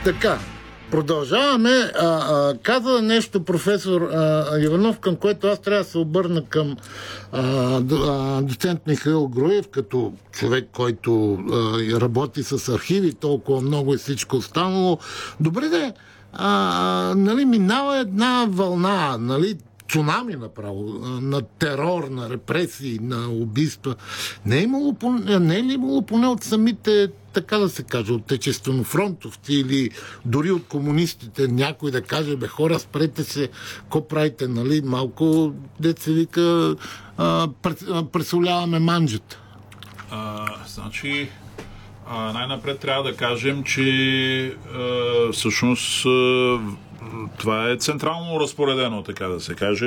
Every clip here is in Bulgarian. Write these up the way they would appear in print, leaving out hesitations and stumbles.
Така, продължаваме. Каза нещо професор Иванов, към което аз трябва да се обърна към доцент Михаил Груев, като човек, който работи с архиви, толкова много и всичко останало. Добре, нали, минава една вълна, нали, цунами направо, на терор, на репресии, на убийства. Не е ли имало поне от самите, така да се каже, от отечествено-фронтовци или дори от комунистите някой да каже: бе, хора, спрете се, ко правите, нали, малко, деца вика, пресоляваме манджата. Значи, най-напред трябва да кажем, че всъщност това е централно разпоредено, така да се каже,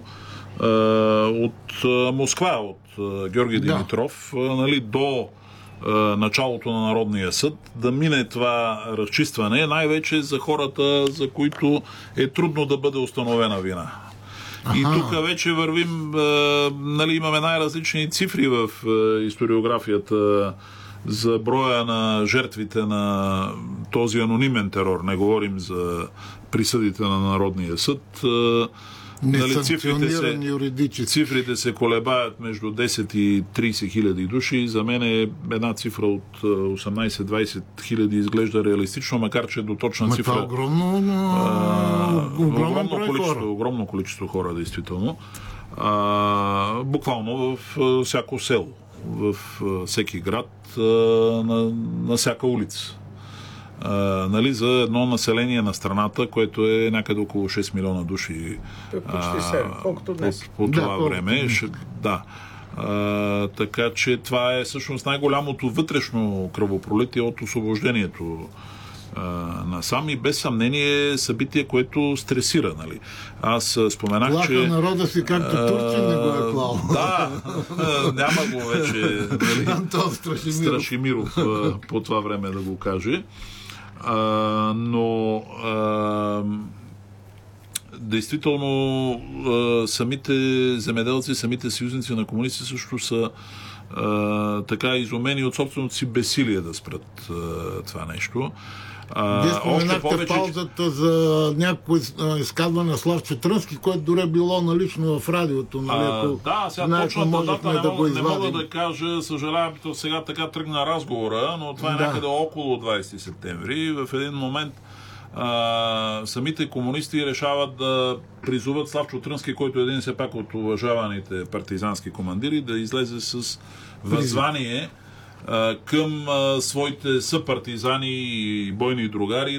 от Москва, от Георги Димитров, нали, до началото на Народния съд, да мине това разчистване, най-вече за хората, за които е трудно да бъде установена вина. И тук вече вървим, нали, имаме най-различни цифри в историографията за броя на жертвите на този анонимен терор. Не говорим за присъдите на Народния съд. Нали, цифрите се колебаят между 10 и 30 хиляди души. За мен е една цифра от 18-20 хиляди изглежда реалистично, макар че до точна цифра... Това е огромно количество хора, действително. Буквално в всяко село, в всеки град, на всяка улица. Нали, за едно население на страната, което е някъде около 6 милиона души. Почти 7, колкото днес. По това време. Да. Така че това е всъщност най-голямото вътрешно кръвопролитие от освобождението насам и без съмнение събитие, което стресира. Нали. Аз споменах, плаха че... народа си, както Турчин не го е клал. Да, няма го вече, нали, Антон Страшимиров по това време да го каже. Но действително самите земеделци, самите съюзници на комунисти също са така изумени от собственото си безсилие да спрат това нещо. Вие споменахте паузата за някакво изказване на Славчо Трънски, което дори било налично в радиото. Нали, да, сега точната дата не мога да кажа, съжалявам, сега така тръгна разговора, но това е някъде около 20 септември. В един момент самите комунисти решават да призоват Славчо Трънски, който е един все пак от уважаваните партизански командири, да излезе с въззвание към своите съпартизани и бойни другари